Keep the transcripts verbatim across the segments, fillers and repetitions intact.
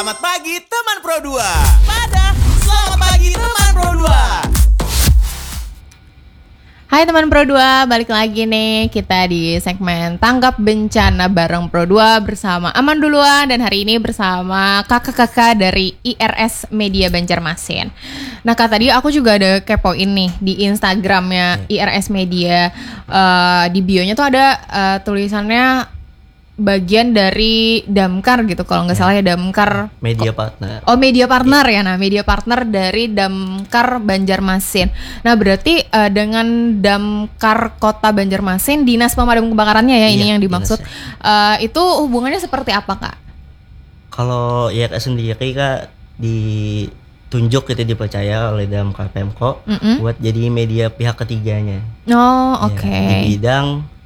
Selamat pagi teman Pro dua. Pada selamat pagi teman Pro dua. Hai teman Pro dua, balik lagi nih kita di segmen Tanggap Bencana bareng Pro dua bersama Aman duluan dan hari ini bersama kakak-kakak dari I R S Media Banjarmasin. Nah kak, tadi aku juga ada kepoin nih di Instagramnya I R S Media, uh, di bionya tuh ada uh, tulisannya bagian dari Damkar gitu kalau nggak salah ya, Damkar media partner. Oh media partner ya, nah media partner dari Damkar Banjarmasin. Nah berarti uh, dengan Damkar Kota Banjarmasin, Dinas Pemadam Kebakarannya ya, iya, ini yang dimaksud. Uh, itu hubungannya seperti apa kak? Kalau I R S sendiri kak ditunjuk gitu, dipercaya oleh Damkar Pemko mm-hmm. buat jadi media pihak ketiganya. Oh oke. Okay. Ya, di bidang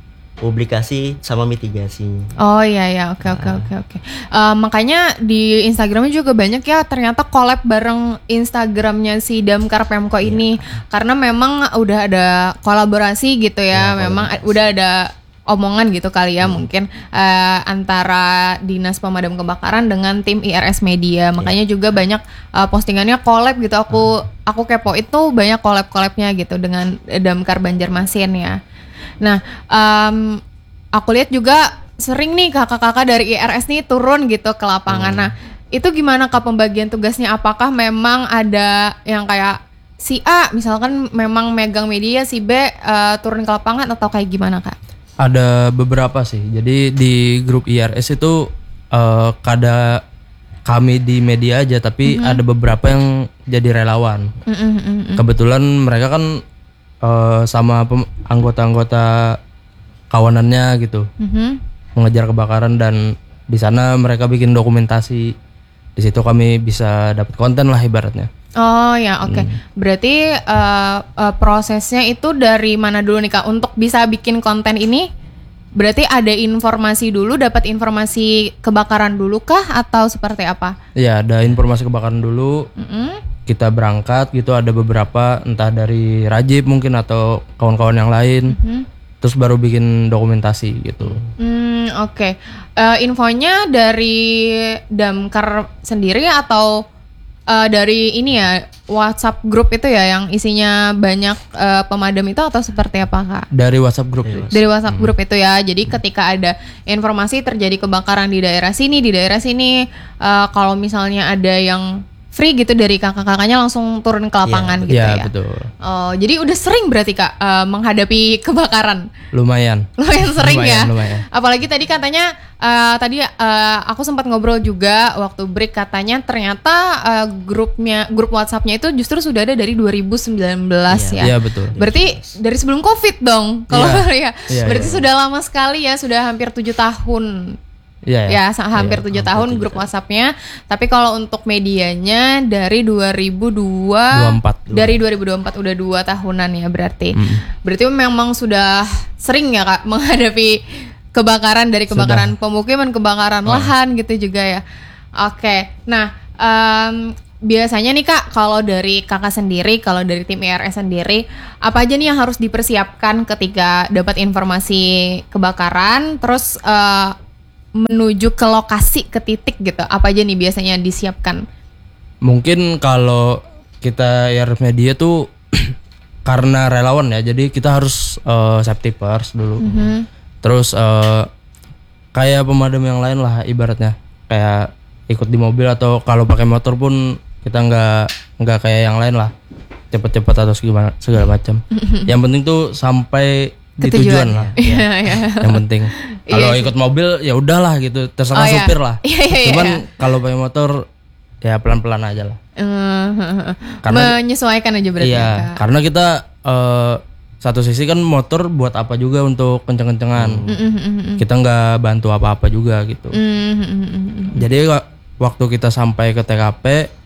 publikasi sama mitigasi. Oh iya ya, oke oke oke oke. Makanya di Instagramnya juga banyak ya ternyata collab bareng Instagramnya si Damkar Pemko ini, yeah. Karena memang udah ada kolaborasi gitu ya, yeah, memang kolaborasi. Udah ada omongan gitu kali ya, hmm. mungkin uh, antara Dinas Pemadam Kebakaran dengan tim I R S Media. Makanya yeah. juga banyak uh, postingannya collab gitu. Aku hmm. aku kepo itu banyak collab-collabnya gitu dengan Damkar Banjarmasin ya. Nah, um, aku lihat juga sering nih kakak-kakak dari I R S nih turun gitu ke lapangan. Hmm. Nah, itu gimana kak pembagian tugasnya? Apakah memang ada yang kayak si A misalkan memang megang media, si B uh, turun ke lapangan atau kayak gimana kak? Ada beberapa sih. Jadi di grup I R S itu uh, kada kami di media aja, tapi mm-hmm. ada beberapa yang jadi relawan. Mm-hmm, mm-hmm. Kebetulan mereka kan Uh, sama pem- anggota-anggota kawanannya gitu, mm-hmm. mengejar kebakaran, dan di sana mereka bikin dokumentasi. Di situ kami bisa dapat konten lah ibaratnya. Oh ya oke. Okay. Hmm. Berarti uh, uh, prosesnya itu dari mana dulu nih kak untuk bisa bikin konten ini? Berarti ada informasi dulu, dapat informasi kebakaran dulu kah atau seperti apa? Iya, ada informasi kebakaran dulu. Mm-hmm. Kita berangkat gitu, ada beberapa entah dari Rajib mungkin atau kawan-kawan yang lain, mm-hmm. terus baru bikin dokumentasi gitu. Hmm oke. Okay. Uh, infonya dari Damkar sendiri atau uh, dari ini ya WhatsApp grup itu ya yang isinya banyak uh, pemadam itu atau seperti apa kak? Dari WhatsApp grup. Dari, dari WhatsApp hmm. grup itu ya. Jadi ketika ada informasi terjadi kebakaran di daerah sini, di daerah sini, uh, kalau misalnya ada yang free gitu dari kakak-kakaknya langsung turun ke lapangan ya, gitu ya. Iya betul. Oh jadi udah sering berarti kak uh, menghadapi kebakaran. Lumayan. Lumayan sering lumayan, ya. Lumayan. Apalagi tadi katanya uh, tadi uh, aku sempat ngobrol juga waktu break, katanya ternyata uh, grupnya grup WhatsApp-nya itu justru sudah ada dari dua ribu sembilan belas ya. Iya betul. Berarti dari sebelum Covid dong kalau ya. ya. Berarti ya, sudah ya. lama sekali ya, sudah hampir tujuh tahun. Ya, ya. ya hampir tujuh ya, tahun grup WhatsApp-nya. Tapi kalau untuk medianya dari dua ribu dua dua puluh empat dari dua ribu dua puluh empat udah dua tahunan ya berarti. Hmm. Berarti memang sudah sering ya kak menghadapi kebakaran, dari kebakaran sudah. pemukiman, kebakaran oh. lahan gitu juga ya. Oke. Nah, um, biasanya nih kak, kalau dari kakak sendiri, kalau dari tim I R S sendiri, apa aja nih yang harus dipersiapkan ketika dapat informasi kebakaran, terus uh, menuju ke lokasi, ke titik gitu? Apa aja nih biasanya disiapkan? Mungkin kalau kita I R S Media tuh karena relawan ya, jadi kita harus uh, safety first dulu. Mm-hmm. Terus uh, kayak pemadam yang lain lah ibaratnya, kayak ikut di mobil atau kalau pakai motor pun kita nggak nggak kayak yang lain lah, cepet-cepet atau segala, segala macam. Mm-hmm. Yang penting tuh sampai di tujuan lah. Iya, iya. Yang penting. Kalau iya, ikut mobil ya udahlah gitu, terserah oh, iya. supir lah. Iya, iya, Cuman iya. kalau pakai motor ya pelan-pelan aja lah. Uh, karena menyesuaikan aja berarti. Iya, ya, karena kita uh, satu sisi kan motor buat apa juga untuk kenceng-kencengan. Mm-hmm. Kita nggak bantu apa-apa juga gitu. Mm-hmm. Jadi waktu kita sampai ke T K P,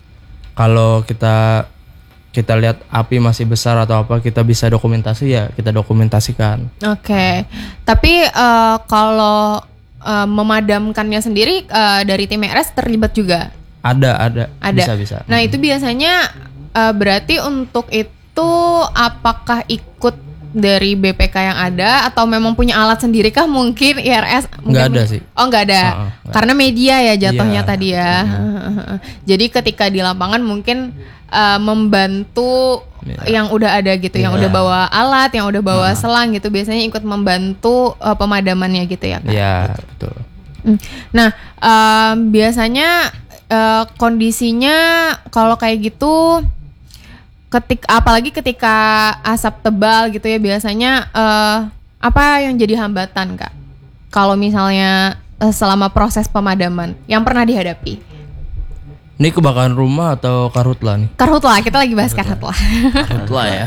kalau kita kita lihat api masih besar atau apa, kita bisa dokumentasi ya kita dokumentasikan. Oke, okay. Tapi uh, kalau uh, memadamkannya sendiri uh, dari tim I R S terlibat juga? Ada, ada, ada. Bisa, bisa. Nah hmm. itu biasanya uh, berarti untuk itu apakah ikut dari B P K yang ada atau memang punya alat sendiri kah mungkin I R S? Nggak ada sih. Oh nggak ada, Uh-uh, nggak karena media ya jatuhnya Iya. tadi ya. Jadi ketika di lapangan mungkin uh, membantu Iya. yang udah ada gitu, yang Iya. udah bawa alat, yang udah bawa selang gitu, biasanya ikut membantu uh, pemadamannya gitu ya Kak? Iya, betul. Hmm. Nah, um, biasanya uh, kondisinya kalau kayak gitu, ketik apalagi ketika asap tebal gitu ya, biasanya uh, apa yang jadi hambatan Kak? Kalau misalnya uh, selama proses pemadaman yang pernah dihadapi? Ini kebakaran rumah atau karhutla nih? Karhutla, kita lagi bahas karhutla. Karhutla ya.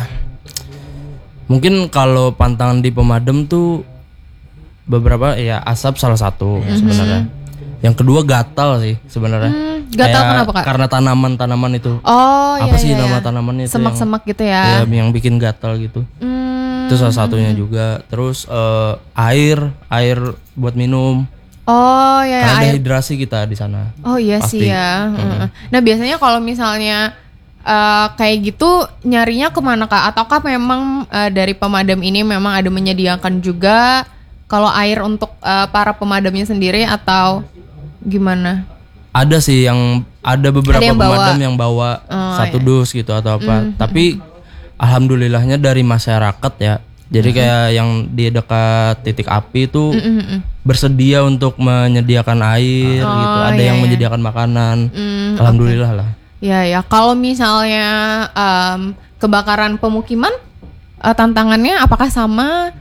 Mungkin kalau pantangan di pemadam tuh beberapa ya asap salah satu sebenarnya. Yang kedua gatal sih sebenarnya. Hmm, gatal Kayak kenapa Kak? Karena tanaman-tanaman itu. Oh Apa iya, sih iya, nama iya. tanamannya itu? Semak-semak gitu yang, ya. ya, yang bikin gatal gitu. Hmm. Itu salah satunya juga. Terus eh, air, air buat minum. Oh ya, Karena air. dehidrasi kita di sana. Oh iya Pasti. sih ya. Heeh. Nah biasanya kalau misalnya uh, kayak gitu nyarinya kemana Kak? Ataukah memang uh, dari pemadam ini memang ada menyediakan juga kalau air untuk uh, para pemadamnya sendiri atau gimana? Ada sih yang ada beberapa Ada yang bawa. pemadam yang bawa Oh, satu iya. dus gitu atau apa. Mm-hmm. Tapi alhamdulillahnya dari masyarakat ya. Jadi Mm-hmm. kayak yang di dekat titik api itu Mm-mm. bersedia untuk menyediakan air Oh, gitu. Ada iya, yang iya. menyediakan makanan. Mm, Alhamdulillah lah. Ya ya. Kalau misalnya um, kebakaran pemukiman, uh, tantangannya apakah sama?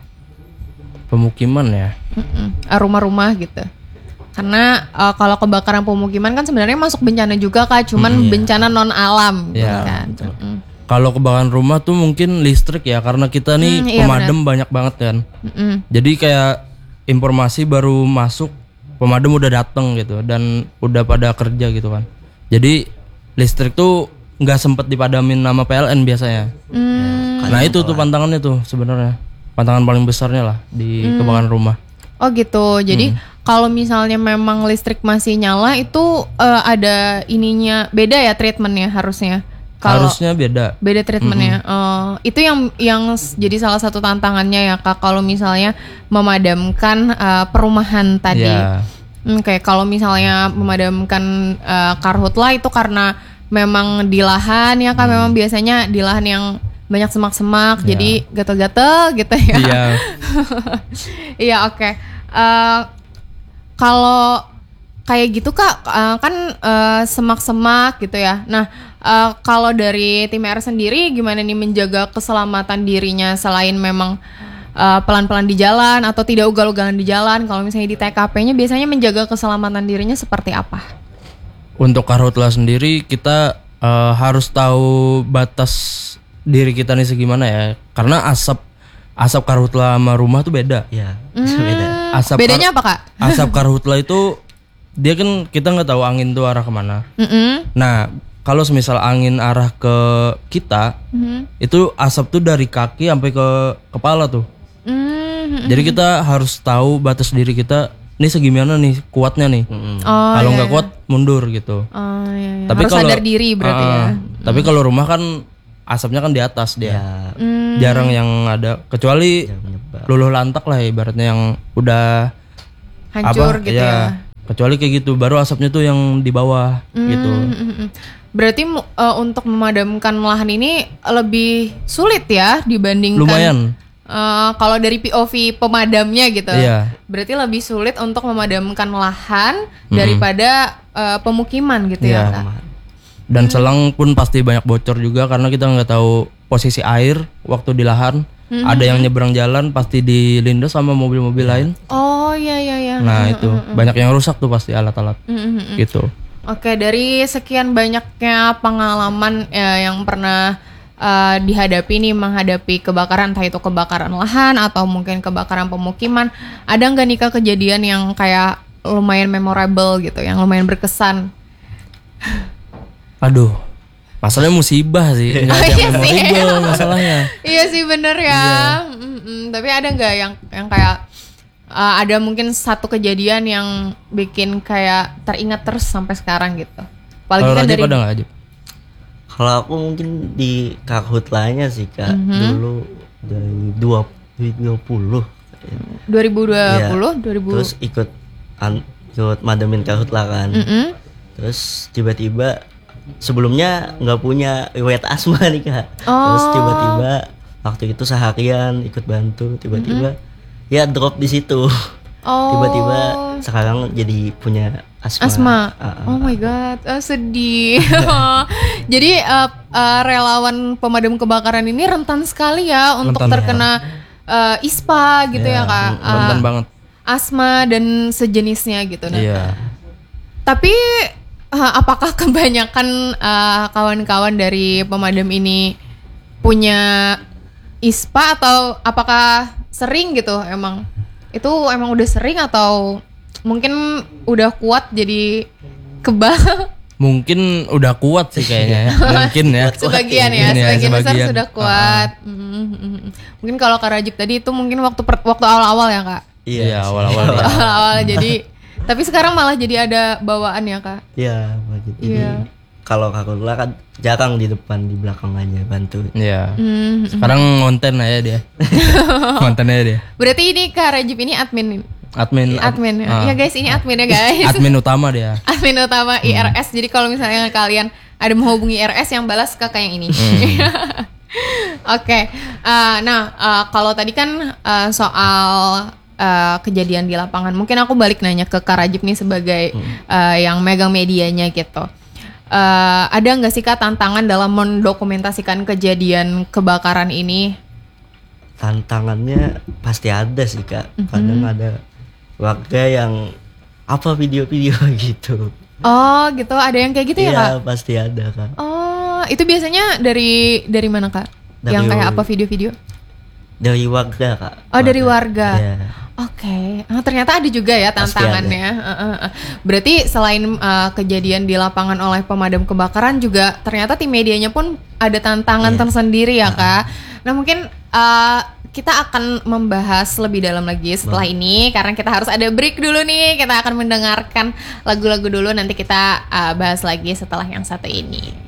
Pemukiman ya. Mm-mm. Uh, rumah-rumah gitu? Karena uh, kalau kebakaran pemukiman kan sebenarnya masuk bencana juga Kak, cuman Hmm, iya. bencana non alam gitu Iya, kan. betul. Mm. Kalau kebakaran rumah tuh mungkin listrik ya, karena kita nih Hmm, iya, pemadam banyak banget kan. Mm-mm. Jadi kayak informasi baru masuk, pemadam udah dateng gitu dan udah pada kerja gitu kan. Jadi listrik tuh nggak sempet dipadamin nama P L N biasanya. Hmm. Nah itu tuh pantangannya tuh sebenarnya, pantangan paling besarnya lah di kebakaran rumah. Oh gitu. Jadi kalau misalnya memang listrik masih nyala itu uh, ada ininya beda ya treatmentnya harusnya. Kalau Harusnya beda. beda treatmentnya. Oh, itu yang yang s- jadi salah satu tantangannya ya Kak. Kalau misalnya memadamkan uh, perumahan tadi. Ya. Hmm, Oke, kalau misalnya memadamkan uh, karhutla itu karena memang di lahan ya Kak, memang biasanya di lahan yang banyak semak-semak, Ya. jadi gatel-gatel gitu ya. Iya. Iya, oke. Eh, kalau kayak gitu Kak, eh, kan eh, semak-semak gitu ya. Nah, eh, kalau dari tim R sendiri gimana nih menjaga keselamatan dirinya selain memang eh, pelan-pelan di jalan atau tidak ugal-ugalan di jalan? Kalau misalnya di T K P-nya biasanya menjaga keselamatan dirinya seperti apa? Untuk karhutla sendiri kita eh, harus tahu batas diri kita nih segimana ya. Karena asap asap karhutla sama rumah tuh beda. Ya, beda. Asap Bedanya kar- apa Kak? Asap karhutla itu dia kan kita nggak tahu angin tuh arah kemana. Mm-mm. Nah kalau semisal angin arah ke kita, Mhm. itu asap tuh dari kaki sampai ke kepala tuh. Mm-mm. Jadi kita harus tahu batas diri kita. Ini segimana nih kuatnya nih. Mm-mm. Oh, Kalau iya, nggak iya. kuat mundur gitu. Oh, iya, iya. Tapi Harus kalau sadar diri berarti ya. Ah, Tapi kalau rumah kan asapnya kan di atas dia. Ya, Hmm. Jarang yang ada kecuali jangan menyebar. luluh lantak lah ibaratnya yang udah Hancur apa, gitu ya. Kecuali kayak gitu baru asapnya tuh yang di bawah gitu. Mm, mm, mm. Berarti mu- uh, untuk memadamkan lahan ini lebih sulit ya dibandingkan Lumayan. uh, kalau dari P O V pemadamnya gitu. Iya. Berarti lebih sulit untuk memadamkan lahan daripada uh, pemukiman gitu Iya. ya. Kak? Dan selang pun pasti banyak bocor juga karena kita nggak tahu posisi air waktu di lahan. Ada yang nyebrang jalan pasti dilindas sama mobil-mobil lain. Oh iya iya iya. Nah itu banyak yang rusak tuh pasti alat-alat Mm, mm, mm. gitu. Oke, dari sekian banyaknya pengalaman eh, yang pernah eh, dihadapi nih menghadapi kebakaran, entah itu kebakaran lahan atau mungkin kebakaran pemukiman, ada nggak nih Kak kejadian yang kayak lumayan memorable gitu, yang lumayan berkesan? Aduh, masalahnya musibah sih, nggak ada Oh, yang iya sih. memorable masalahnya. Iya sih bener ya. Mm-mm. Tapi ada nggak yang yang kayak eh, ada mungkin satu kejadian yang bikin kayak teringat terus sampai sekarang gitu? Apalagi Kalau kan Rajab dari ada nggak Ajib? Kalau aku mungkin di karhutlanya sih Kak, dulu dari dua ribu dua puluh. dua ribu dua puluh, Iya. dua ribu Terus ikut an, ikut mademin karhutla kan. Mm-mm. Terus tiba-tiba sebelumnya nggak punya riwayat asma nih Kak. Oh. Terus tiba-tiba waktu itu seharian ikut bantu, tiba-tiba ya drop di situ. Oh. Tiba-tiba sekarang jadi punya asma. Asma. Uh-uh. Oh my god, ah, sedih. Jadi uh, uh, relawan pemadam kebakaran ini rentan sekali ya untuk Rentan, terkena uh, I S P A gitu ya, Ya, Kak. Rentan Uh, banget. asma dan sejenisnya gitu. Nah. Iya. Tapi uh, apakah kebanyakan uh, kawan-kawan dari pemadam ini punya I S P A atau apakah sering gitu emang? Itu emang udah sering atau mungkin udah kuat jadi kebal? Mungkin udah kuat sih kayaknya ya. Mungkin ya. Sebagian ya, Mungkin ya, sebagian besar sebagian. sudah kuat. Mm, mm, mm. Mungkin kalau Kak Rajib tadi itu mungkin waktu per- waktu awal-awal ya, Kak. Iya, sih. awal-awal ya. Awal-awal jadi tapi sekarang malah jadi ada bawaan ya, Kak. Iya, begitu. Jadi Iya. kalau karhutla kan jarang di depan, di belakang aja bantu. Iya. Hmm. Sekarang ngonten aja dia. Ngonten aja dia. Berarti ini Kak Rajib ini admin. Admin Admin. ah. Ya guys, ini admin ya guys. Admin utama dia. Admin utama I R S. Jadi kalau misalnya kalian ada menghubungi I R S yang balas ke kayak yang ini. Oke. Uh, nah, uh, kalau tadi kan uh, soal uh, kejadian di lapangan, mungkin aku balik nanya ke Kak Rajib nih sebagai uh, yang megang medianya gitu. Uh, ada nggak sih Kak tantangan dalam mendokumentasikan kejadian kebakaran ini? Tantangannya pasti ada sih Kak. Kadang ada warga yang apa video-video gitu. Oh gitu, ada yang kayak gitu ya Kak? Iya, pasti ada Kak. Oh, itu biasanya dari dari mana Kak? Dari- yang kayak apa video-video? Dari warga Kak. Oh, dari warga. Iya. Oke, ah, ternyata ada juga ya Pasti tantangannya. Uh, uh, uh. Berarti selain uh, kejadian di lapangan oleh pemadam kebakaran juga ternyata tim medianya pun ada tantangan Iya. tersendiri ya Kak. Nah mungkin uh, kita akan membahas lebih dalam lagi setelah ini karena kita harus ada break dulu nih. Kita akan mendengarkan lagu-lagu dulu, nanti kita uh, bahas lagi setelah yang satu ini.